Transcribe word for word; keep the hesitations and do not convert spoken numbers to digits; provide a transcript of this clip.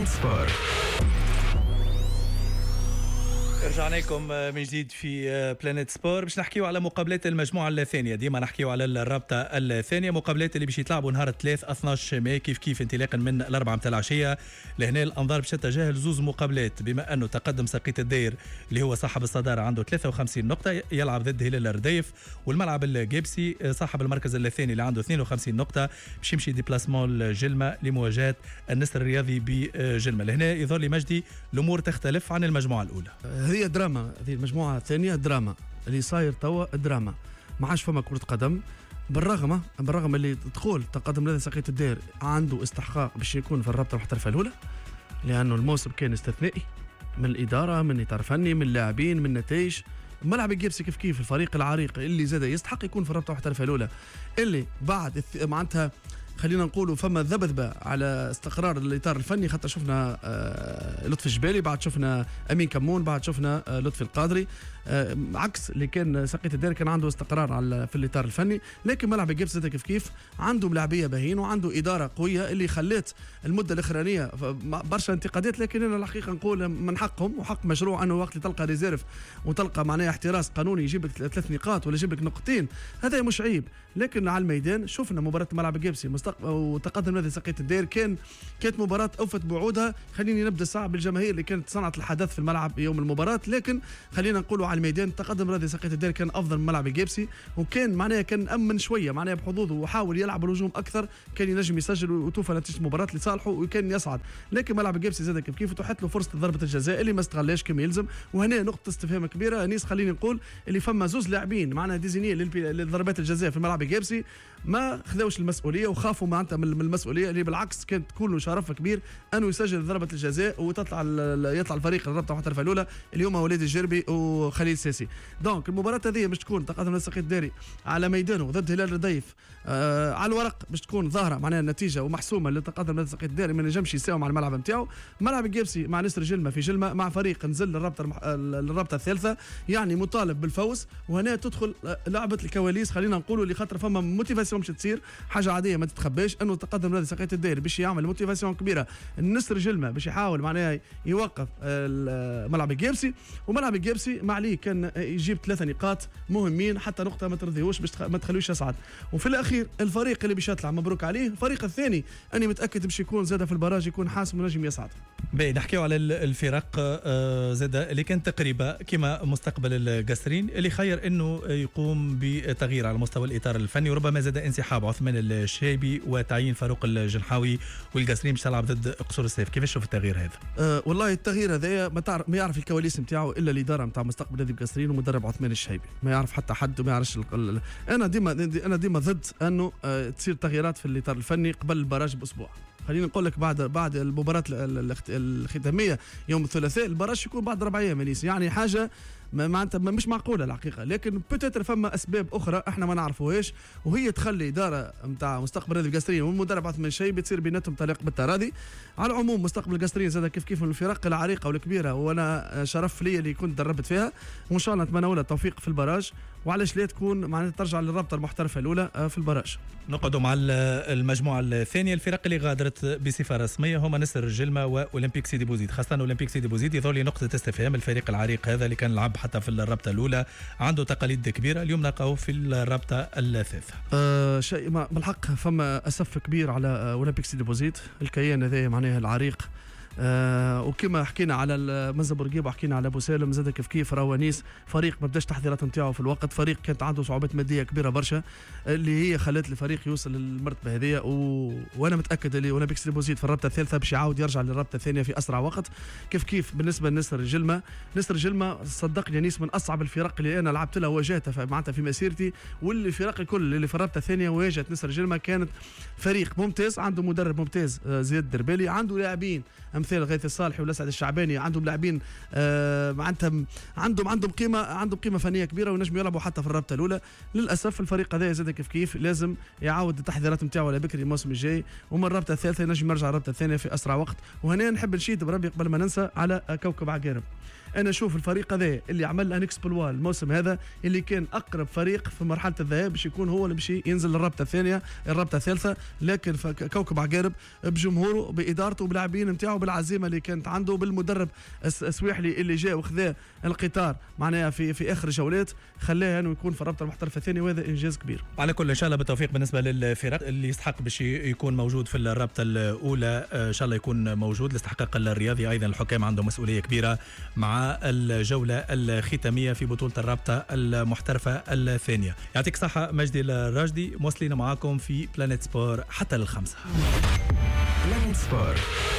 سبور. رجعنا لكم من جديد في بلانيت سبور باش نحكيو على مقابلات المجموعة الثانية. ديما نحكيو على الرابطة الثانية، مقابلات اللي باش يتلعبوا نهار الثلاث اثناش ماي كيف كيف انطلاقا من الأربعة متاع العشية. لهنا الأنظار باش تتجه لزوز مقابلات، بما أنه تقدم سقيط الدير اللي هو صاحب الصدارة عنده ثلاثة وخمسين نقطة يلعب ضد هلال الرديف، والملعب الجيبسي صاحب المركز الثاني اللي عنده اثنين وخمسين نقطة باش يمشي ديبلاسمون الجلمة لمواجهة النسر الرياضي بجلمة. لهنا يظهر لي مجدي الأمور تختلف عن المجموعة الأولى. هي دراما، هذه المجموعة الثانية دراما اللي صاير توا دراما، ما عادش فما كرة قدم. بالرغم بالرغم اللي تقول تقدم لدى سقيط الدير عنده استحقاق باش يكون في الرابطة المحترفة الأولى، لأنه الموسم كان استثنائي من الإدارة، من إطار فني، من اللاعبين، من نتائج. ملعب الجيبسي كيف كيف الفريق العريق اللي زاد يستحق يكون في الرابطة المحترفة الأولى، اللي بعد معناتها خلينا نقولوا فما ذبذبه على استقرار الاطار الفني، خاطر شفنا آه لطفي الجبالي، بعد شفنا امين كمون، بعد شفنا آه لطفي القادري، آه عكس اللي كان سقيط الدير كان عنده استقرار على في الاطار الفني. لكن ملعب الجيبس زاد كيف كيف عنده ملاعبيه باهين وعنده اداره قويه اللي خلات المده الاخرانيه برشا انتقادات، لكن انا الحقيقه نقول من حقهم وحق مشروع انه وقت تلقى ريزيرف وتلقى معناها احتراس قانوني يجيب لك ثلاث نقاط ولا يجيب لك نقطتين، هذا مش عيب. لكن على الميدان شفنا مباراه ملعب الجيبسي وتقدم نادي سقيط الدير، كان كانت مباراة أوفت بعودها. خليني نبدأ ساعة بالجماهير اللي كانت صنعت الحدث في الملعب يوم المباراة، لكن خلينا نقولوا على الميدان تقدم نادي سقيط الدير كان أفضل من ملعب الجيبسي، وكان معناها كان أمن شوية معناها بحظوظه وحاول يلعب الهجوم أكثر، كان ينجم يسجل وتوفى نتيجة المباراة لصالحه وكان يصعد. لكن ملعب الجيبسي زاد كيف كيف اتاحت له فرصة ضربة الجزاء اللي ما استغلاش كما يلزم، وهنا نقطة استفهام كبيرة. نيس خليني نقول اللي فما زوز لاعبين معناها ديزينيه لضربات الجزاء في ملعب الجيبسي ما خذوش المسؤولية وخافوا معناتها من المسؤولية اللي بالعكس كانت تكون له شرف كبير انه يسجل ضربه الجزاء وتطلع يطلع الفريق الرابطه المحترفه الاولى اليوم وليد الجربي وخليل ساسي. دونك المباراه هذه باش تكون تقدم لسقيط الديري على ميدانه ضد هلال الرديف، آه على الورق باش تكون ظاهره معناها النتيجه ومحسومه اللي تقدم لسقيط الديري ما نجمش يساوم على الملعب نتاعو. ملعب الجيبسي مع نسر جلمه في جلمه مع فريق نزل للرابطه المح... الرابطه الثالثه، يعني مطالب بالفوز. وهنا تدخل لعبه الكواليس خلينا نقولوا اللي خاطر فما موتيفاسيون باش تصير حاجه عاديه ما تتخباش، انه تقدم نادي سقيط الدير باش يعمل موتيفاسيون كبيره النسر جلمه باش يحاول معناها يوقف ملعب الجيبسي، وملعب الجيبسي ما عليه كان يجيب ثلاثه نقاط مهمين، حتى نقطه ما ترضيهوش باش ما تخلوش يصعد. وفي الاخير الفريق اللي باش يطلع مبروك عليه، الفريق الثاني اني متاكد باش يكون زاد في البراج يكون حاسم ونجم يصعد. باهي نحكيو على الفرق زاد اللي كانت تقريبا كما مستقبل القصرين اللي خير انه يقوم بتغيير على مستوى الاطار الفني، وربما زاد انسحاب عثمان الشايبي وتعيين فاروق الجنحاوي والقصرين باش تلعب ضد قصور السيف. كيفاش تشوف التغيير هذا؟ أه والله التغيير هذا ما تعرف ما يعرف الكواليس نتاعو الا الاداره نتاع مستقبل نادي القصرين ومدرب عثمان الشايبي، ما يعرف حتى حد وما يعرفش. انا ديما انا ديما ضد انه أه تصير تغييرات في الاطار الفني قبل البراج باسبوع. خلينا نقول لك بعد بعد المباراه الختاميه يوم الثلاثاء البراج يكون بعد ربع ايام، يعني حاجه معناتها مش معقوله الحقيقه. لكن بوتيتر فما اسباب اخرى احنا ما نعرفوهاش، وهي تخلي اداره نتاع مستقبل نادي القصرين والمدرب عثمان الشايبي تصير بيناتهم طريق بالتراضي. على العموم مستقبل القصرين زاد كيف كيف من الفرق العريقه والكبيره، وانا شرف لي اللي كنت دربت فيها، وان شاء الله نتمنى لها التوفيق في البراج، وعلاش لا تكون معناتها ترجع للرابطه المحترفه الاولى في البراج. نقعدوا مع المجموعه الثانيه. الفرق اللي غادرت بصفه رسميه هما نسر الجلمه واولمبيك سيدي بوزيد، خاصه اولمبيك سيدي بوزيد يظهر لي نقطه استفهام. الفريق العريق هذا اللي كان لعب حتى في الرابطه الاولى عنده تقاليد كبيره، اليوم نلقاوه في الرابطه الثالثه. أه شيء بالحق فما اسف كبير على اولمبيك سيدي بوزيد، الكيان هذا معناها العريق. آه وكما حكينا على منزل بورقيبه وحكينا على ابو سالم زاد كيف كيف روانيس، فريق ما بداش تحضيرات نتاعو في الوقت، فريق كانت عنده صعوبات ماديه كبيره برشا اللي هي خلت الفريق يوصل للمرتبه هذه. و... وانا متاكد اللي اولمبيك سيدي بوزيد في الرابطه الثالثه باش يعاود يرجع للرابطه الثانيه في اسرع وقت. كيف كيف بالنسبه لنسر الجلمه، نسر الجلمه صدقني انيس من اصعب الفرق اللي انا لعبت لها واجهتها معناتها في مسيرتي، والفرق الكل اللي في الرابطه الثانيه واجهت نسر الجلمه كانت فريق ممتاز، عنده مدرب ممتاز زياد الدربالي، عنده لاعبين امثال غيث الصالحي والاسعد الشعباني، عندهم لاعبين آه معناتها عندهم عندهم قيمه عندهم قيمه فنيه كبيره ونجموا يلعبوا حتى في الرابطه الاولى. للاسف الفريق هذا زاد كيف كيف لازم يعاود التحضيرات نتاعو على بكري الموسم الجاي، ومن الرابطه الثالثه ينجم يرجع الرابطه الثانيه في اسرع وقت. وهنا نحب نشيد بربي قبل ما ننسى على كوكب عقارب. انا اشوف الفريق هذا اللي عمل انكس بلوال الموسم هذا اللي كان اقرب فريق في مرحله الذهاب باش يكون هو اللي باش ينزل للرابطه الثانيه الرابطه الثالثه، لكن كوكب عقارب بجمهوره بادارته بلاعبين نتاعو بالعزيمه اللي كانت عنده، بالمدرب السويحلي اللي جاء وخذا القطار معناها في في اخر جولات، خلاه انه يكون في الرابطه المحترفه الثانيه، وهذا انجاز كبير. على كل ان شاء الله بالتوفيق بالنسبه للفرق اللي يستحق باش يكون موجود في الرابطه الاولى، ان شاء الله يكون موجود. الاستحقاق الرياضي ايضا الحكام عندهم مسؤوليه كبيره مع الجوله الختاميه في بطوله الرابطه المحترفه الثانيه. يعطيك الصحه مجدي الراجدي، مواصلين معاكم في بلانيت سبور حتى الخمسه. بلانيت سبور.